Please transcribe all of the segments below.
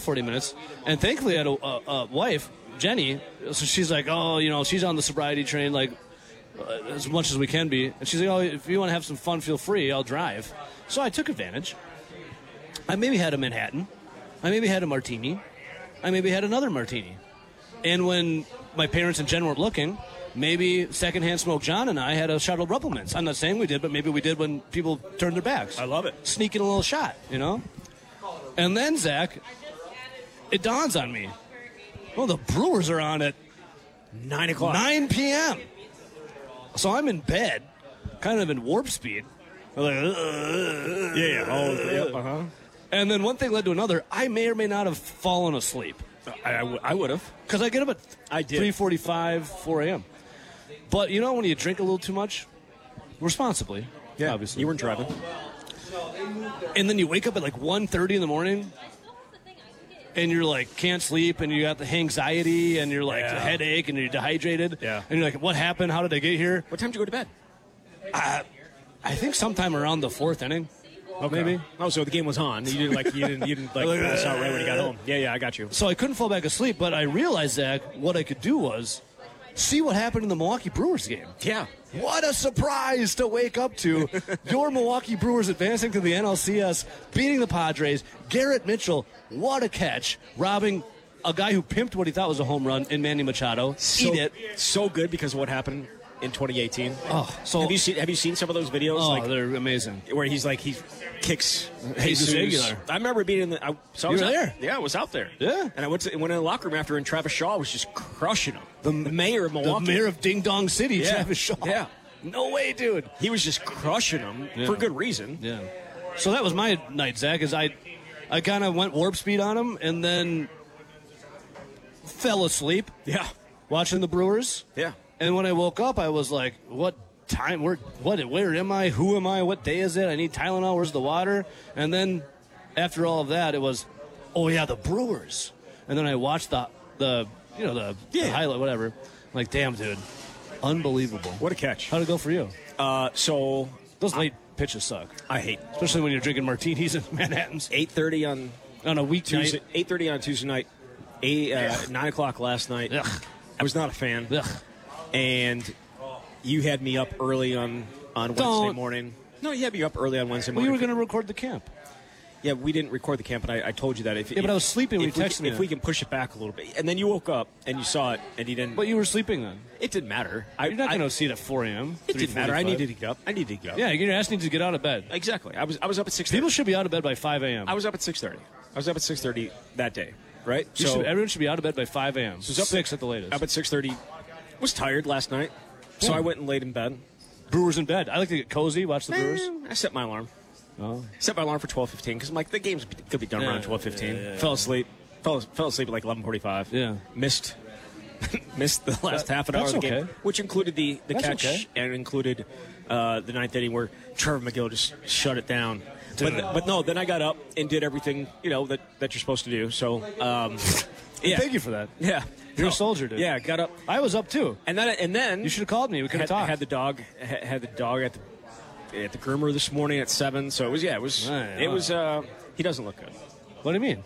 40 minutes. And thankfully, I had a wife, Jenny. So she's like, oh, she's on the sobriety train, like, as much as we can be. And she's like, oh, if you want to have some fun, feel free. I'll drive. So I took advantage. I maybe had a Manhattan. I maybe had a martini. I maybe had another martini. And when my parents and Jen weren't looking, maybe Secondhand Smoke John and I had a shot of Ruppelmans. I'm not saying we did, but maybe we did when people turned their backs. I love it. Sneaking a little shot, And then, Zach, it dawns on me. Well, the Brewers are on at 9 o'clock. 9 p.m. So I'm in bed, kind of in warp speed. I'm like, Yeah. Oh, yep. Uh-huh. And then one thing led to another. I may or may not have fallen asleep. I would have. Because I get up at I did. 3:45, 4 a.m. But when you drink a little too much, responsibly, obviously. You weren't driving. And then you wake up at like 1:30 in the morning, and you're like, can't sleep, and you got the anxiety, and you're like, a headache, and you're dehydrated. Yeah. And you're like, what happened? How did I get here? What time did you go to bed? I think sometime around the fourth inning. Okay. Maybe. Oh, so the game was on. You didn't pull us out right when you got home. Yeah, I got you. So I couldn't fall back asleep, but I realized, Zach, what I could do was see what happened in the Milwaukee Brewers game. Yeah. What a surprise to wake up to. Your Milwaukee Brewers advancing to the NLCS, beating the Padres. Garrett Mitchell, what a catch, robbing a guy who pimped what he thought was a home run in Manny Machado. Eat it. So good because of what happened in 2018. Oh, so have you seen some of those videos? Oh, they're amazing. Where he kicks Jesus Aguilar. I remember being in the. You were there? Yeah, I was out there. Yeah, and I went in the locker room after, and Travis Shaw was just crushing him. The mayor of Milwaukee, the mayor of Ding Dong City, Travis Shaw. Yeah, no way, dude. He was just crushing him for good reason. Yeah. So that was my night, Zach. Is I kind of went warp speed on him, and then fell asleep. Yeah, watching the Brewers. Yeah. And when I woke up, I was like, what time? Where am I? Who am I? What day is it? I need Tylenol. Where's the water? And then after all of that, it was, the Brewers. And then I watched the highlight, whatever. I'm like, damn, dude. Unbelievable. What a catch. How'd it go for you? So those late pitches suck. I hate. Especially when you're drinking martinis in Manhattans. 8:30 on a weeknight. 8:30 on Tuesday night. 9 o'clock last night. Ugh. I was not a fan. Ugh. And you had me up early on Wednesday morning. No, you had me up early on Wednesday morning. You were going to record the camp. Yeah, we didn't record the camp, and I told you that. But I was sleeping when you texted me. If we can push it back a little bit. And then you woke up, and you saw it, and you didn't. But you were sleeping then. It didn't matter. You're not going to see it at 4 a.m. It didn't matter. I needed to get up. Yeah, your ass needs to get out of bed. Exactly. I was up at 6:30. People should be out of bed by 5 a.m. I was up at 6:30. I was up at 6:30 that day, right? Everyone should be out of bed by 5 a.m. So 6 at the latest. Up at 6:30. Was tired last night, so I went and laid in bed. Brewers in bed. I like to get cozy, watch the Brewers. I set my alarm. Oh. Set my alarm for 12:15 because I'm like, the game's gonna be done around 12:15. Fell asleep. Fell asleep at like 11:45. Yeah. Missed the last half an hour of the game, which included the catch and included the ninth inning where Trevor McGill just shut it down. But no, then I got up and did everything that you're supposed to do. So yeah. Thank you for that. Yeah. You're a soldier, dude. Yeah, got up. I was up too. And then you should have called me. We could have talked. Had the dog at the groomer this morning at 7. So it was. He doesn't look good. What do you mean?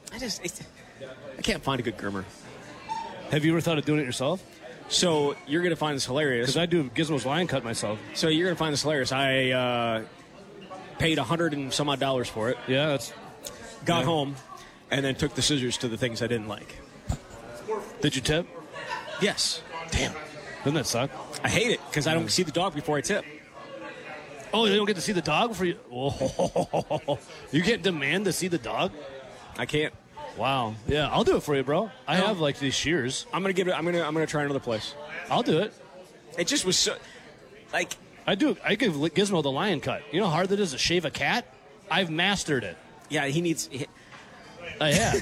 I can't find a good groomer. Have you ever thought of doing it yourself? So you're gonna find this hilarious. Because I do Gizmo's line cut myself. So you're gonna find this hilarious. I paid $100 and some odd for it. Yeah, that's. Got home, and then took the scissors to the things I didn't like. Did you tip? Yes. Damn. Doesn't that suck? I hate it because I don't see the dog before I tip. Oh, you don't get to see the dog before you. Oh, you can't demand to see the dog. I can't. Wow. Yeah, I'll do it for you, bro. I have like these shears. I'm gonna try another place. I'll do it. It just was so, like. I give Gizmo the lion cut. You know how hard that is to shave a cat? I've mastered it. Yeah, he needs. I have.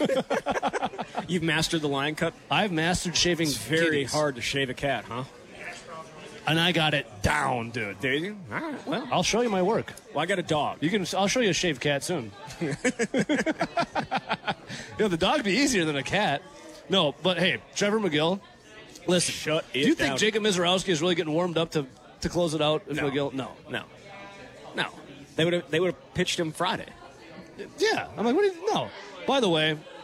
You've mastered the lion cut? I've mastered shaving. It's very kitties. hard to shave a cat, huh? And I got it down, dude. Did you? All right. Well, I'll show you my work. Well, I got a dog. I'll show you a shaved cat soon. The dog would be easier than a cat. No, but hey, Trevor McGill, listen. Do you think Jacob Mizorowski is really getting warmed up to close it out? If McGill? No. They would have pitched him Friday. Yeah. I'm like, what do you know? By the way,